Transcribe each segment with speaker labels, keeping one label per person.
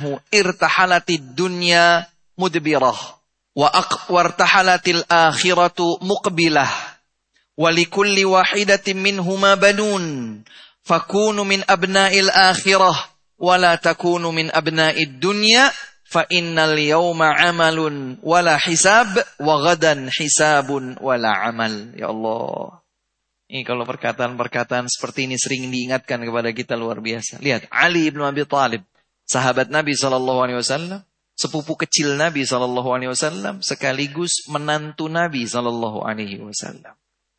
Speaker 1: irtahalatid dunya mudbirah wartahalatil akhiratu muqbilah wa likulli wahidatin minhuma banun fakunu min abna'il akhirah wa la takunu min abna'id dunya fa innal yawma amalun wala hisab wa gadan hisabun wala amal. Ya Allah, ini kalau perkataan-perkataan seperti ini sering diingatkan kepada kita, luar biasa. Lihat Ali bin Abi Thalib, sahabat Nabi SAW, sepupu kecil Nabi SAW, sekaligus menantu Nabi SAW,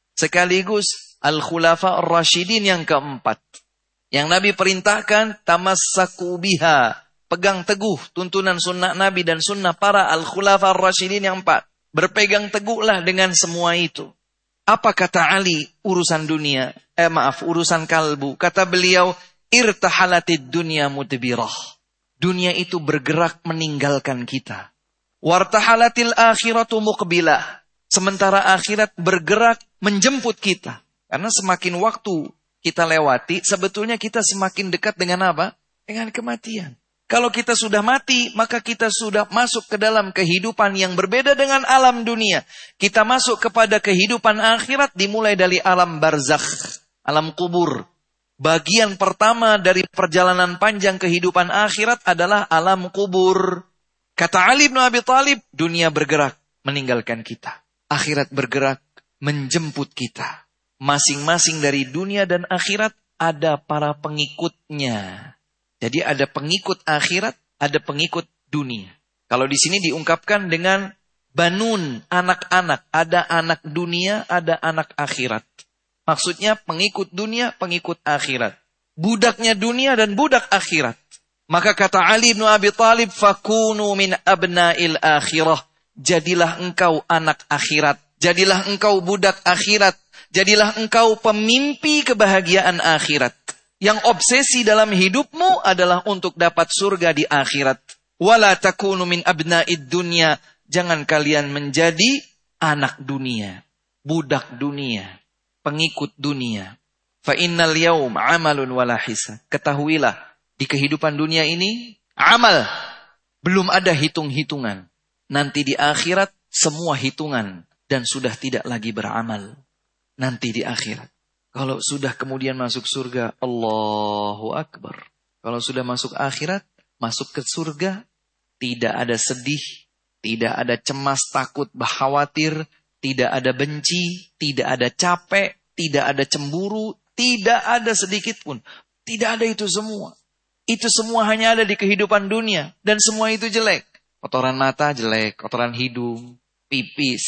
Speaker 1: sekaligus Al-Khulafa Ar-Rashidin yang keempat. Yang Nabi perintahkan, tamassaku biha, pegang teguh tuntunan sunnah Nabi dan sunnah para Al-Khulafa Ar-Rashidin yang empat. Berpegang teguhlah dengan semua itu. Apa kata Ali? Urusan dunia, urusan kalbu. Kata beliau, irtahalatid dunya mudbirah. Dunia itu bergerak meninggalkan kita. Wartahalatil akhiratu muqbilah. Sementara akhirat bergerak menjemput kita. Karena semakin waktu kita lewati, sebetulnya kita semakin dekat dengan apa? Dengan kematian. Kalau kita sudah mati, maka kita sudah masuk ke dalam kehidupan yang berbeda dengan alam dunia. Kita masuk kepada kehidupan akhirat dimulai dari alam barzakh, alam kubur. Bagian pertama dari perjalanan panjang kehidupan akhirat adalah alam kubur. Kata Ali bin Abi Thalib, dunia bergerak meninggalkan kita. Akhirat bergerak menjemput kita. Masing-masing dari dunia dan akhirat ada para pengikutnya. Jadi ada pengikut akhirat, ada pengikut dunia. Kalau di sini diungkapkan dengan banun, anak-anak. Ada anak dunia, ada anak akhirat. Maksudnya pengikut dunia, pengikut akhirat. Budaknya dunia dan budak akhirat. Maka kata Ali bin Abi Thalib, fakunu min abna'il akhirah. Jadilah engkau anak akhirat. Jadilah engkau budak akhirat. Jadilah engkau pemimpi kebahagiaan akhirat. Yang obsesi dalam hidupmu adalah untuk dapat surga di akhirat. Wala takunu min abna'id dunya. Jangan kalian menjadi anak dunia, budak dunia, pengikut dunia. Fa innal yaum amalun wala hisab. Ketahuilah, di kehidupan dunia ini amal, belum ada hitung-hitungan. Nanti di akhirat semua hitungan dan sudah tidak lagi beramal. Nanti di akhirat. Kalau sudah kemudian masuk surga, Allahu Akbar. Kalau sudah masuk akhirat, masuk ke surga, tidak ada sedih, tidak ada cemas, takut, khawatir, tidak ada benci, tidak ada capek, tidak ada cemburu, tidak ada sedikit pun. Tidak ada itu semua. Itu semua hanya ada di kehidupan dunia. Dan semua itu jelek. Kotoran mata jelek, kotoran hidung, pipis,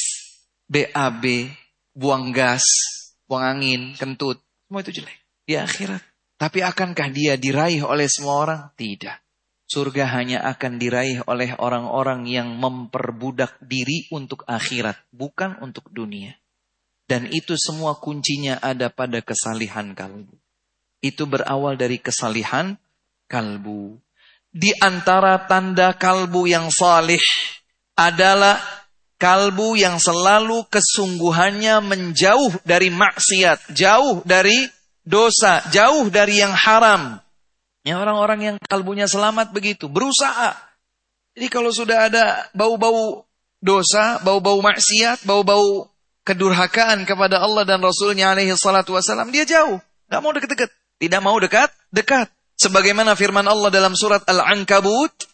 Speaker 1: BAB, buang gas, buang angin, kentut, semua itu jelek di akhirat. Tapi akankah dia diraih oleh semua orang? Tidak. Surga hanya akan diraih oleh orang-orang yang memperbudak diri untuk akhirat, bukan untuk dunia. Dan itu semua kuncinya ada pada kesalihan kalbu. Itu berawal dari kesalihan kalbu. Di antara tanda kalbu yang salih adalah kalbu yang selalu kesungguhannya menjauh dari maksiat, jauh dari dosa, jauh dari yang haram. Ya, orang-orang yang kalbunya selamat begitu, berusaha. Jadi kalau sudah ada bau-bau dosa, bau-bau maksiat, bau-bau kedurhakaan kepada Allah dan Rasulnya alaihi salatu wassalam, dia jauh. Gak mau dekat-dekat. Tidak mau dekat. Sebagaimana firman Allah dalam surat Al-Ankabut,